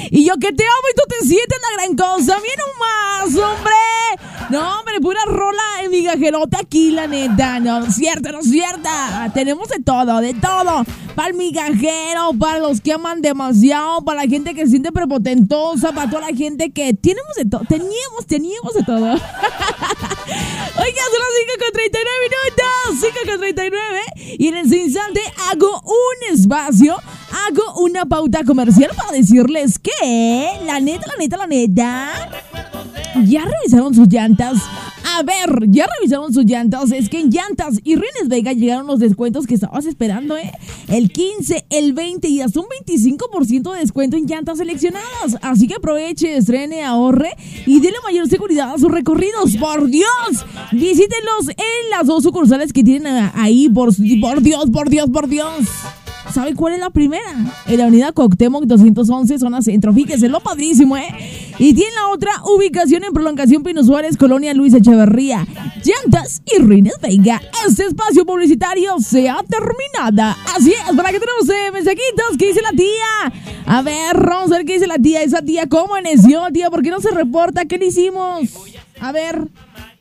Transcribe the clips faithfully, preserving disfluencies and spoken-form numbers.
Y yo que te amo y tú te sientes la gran cosa. Bien más, hombre. No, hombre, pura rola en migajerote aquí, la neta. No, no es cierto, no es cierta. Tenemos de todo, de todo. Para el migajero, para los que aman demasiado, para la gente que se siente prepotentosa, para toda la gente que tenemos de todo. Teníamos, teníamos de todo. Oiga, son las cinco con treinta y nueve minutos. cinco con treinta y nueve. Y en ese instante hago un espacio, hago una pauta comercial para decirles que, la neta, la neta, la neta, ya revisaron sus llantas. A ver, ya revisaron sus llantas. Es que en Llantas y Rines Vega llegaron los descuentos que estabas esperando, ¿eh? El quince, el veinte y hasta un veinticinco por ciento de descuento en llantas seleccionadas. Así que aproveche, estrene, ahorre y déle mayor seguridad a sus recorridos. ¡Por Dios! Visítenlos en las dos sucursales que tienen ahí. Por, por Dios, por Dios, por Dios. ¿Sabe cuál es la primera? En la avenida Cuauhtémoc doscientos once, zona centro. Fíjese, lo padrísimo, ¿eh? Y tiene la otra ubicación en Prolongación Pino Suárez, Colonia Luis Echeverría. Llantas y Rines Vega. Este espacio publicitario se ha terminado. Así es, para que tenemos eh, mensajitos. ¿Qué dice la tía? A ver, vamos a ver qué dice la tía. Esa tía, ¿cómo amaneció, tía? ¿Por qué no se reporta? ¿Qué le hicimos? A ver.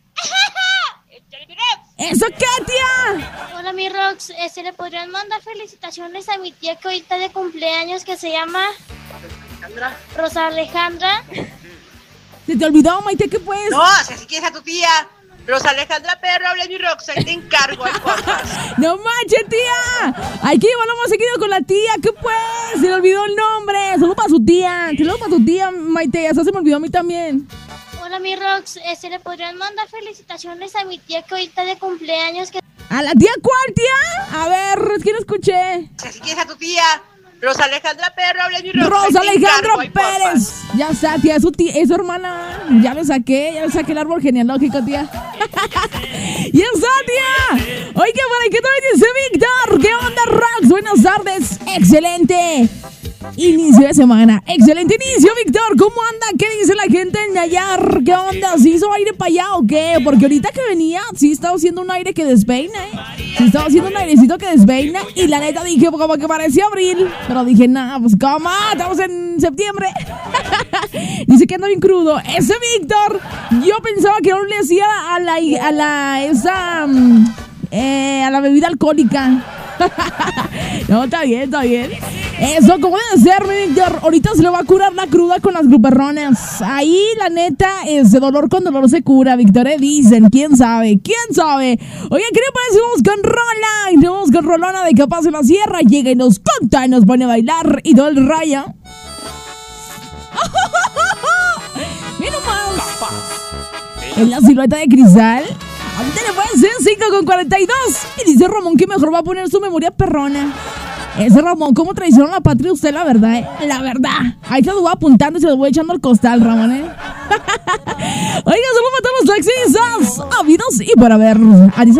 ¿Eso qué, tía? Hola, mi Rox. Este, ¿le podrían mandar felicitaciones a mi tía que ahorita está de cumpleaños, que se llama Alejandra? Rosa Alejandra. ¿Se te olvidó, Maite, qué pues? No, si así quieres a tu tía. Rosa Alejandra Perro, habla mi Rox, ahí te encargo, hay cosas. No manches, tía. Hay que llevarlo más seguido con la tía, ¿qué pues? Se le olvidó el nombre. Saludos para su tía. Saludos para tu tía, Maite. Eso se me olvidó a mí también. Hola, mi Rox. Este, ¿le podrían mandar felicitaciones a mi tía que ahorita está de cumpleaños? Que... ¿A la tía cuál, tía? A ver, es que no escuché. Si así quieres a tu tía. Rosa Alejandra Perro, habla mi Rox. Rosa Alejandra encargo, Pérez. Ya está, tía, es su tía, es su hermana. Ya le saqué, ya le saqué el árbol genealógico, tía. Ya está, tía. Oiga, ¿para qué también dice Víctor? ¿Qué onda, Rox? Buenas tardes. Excelente inicio de semana. Excelente inicio, Víctor. ¿Cómo anda? ¿Qué dice la gente en Nayar? ¿Qué onda? ¿Sí hizo aire para allá o qué? Porque ahorita que venía, sí estaba haciendo un aire que despeina, ¿eh? Sí estaba haciendo un airecito que despeina. Y la neta dije, como que parecía abril. Pero dije, nah, pues ¿cómo? Estamos en septiembre. Dice que anda bien crudo. Ese Víctor, yo pensaba que no le hacía a la, a la, esa, eh, a la bebida alcohólica. No, está bien, está bien. Eso, como debe ser, mi Víctor. Ahorita se le va a curar la cruda con las gruperrones. Ahí, la neta, ese dolor con dolor se cura, Víctor, ¿eh? Dicen, quién sabe, quién sabe. Oye, ¿qué le parece? Vamos con Rola. Y vamos con Rolona de Capaz en la Sierra. Llega y nos canta y nos pone a bailar. Y todo el raya. Mira nomás. En la silueta de cristal. Ahorita le pueden ser cinco con cuarenta y dos. Y dice Ramón que mejor va a poner su memoria perrona. Ese Ramón, ¿cómo traicionó a la patria usted, la verdad, eh? La verdad. Ahí se los voy apuntando y se los voy echando al costal, Ramón, eh. Oiga, solo matamos taxistas. Habidos y para ver.